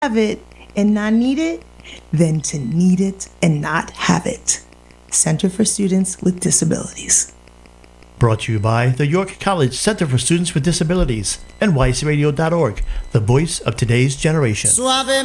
have it and not need it than to need it and not have it. Center for Students with Disabilities. Brought to you by the York College Center for Students with Disabilities, NYCRadio.org, the voice of today's generation.